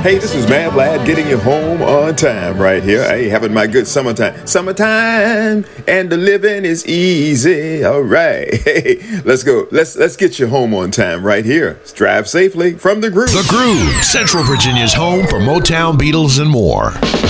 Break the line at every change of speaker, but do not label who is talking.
Hey, this is Mad Lad getting you home on time right here. Hey, having my good summertime. Summertime, and the living is easy. All right. Hey, let's go. Let's get you home on time right here. Drive safely from The Groove.
The Groove, Central Virginia's home for Motown, Beatles, and more.